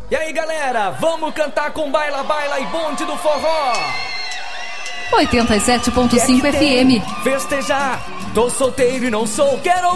E aí, galera, vamos cantar com Baila Baila e Bonde do Forró. 87.5 FM. Festejar, tô solteiro e não sou, quero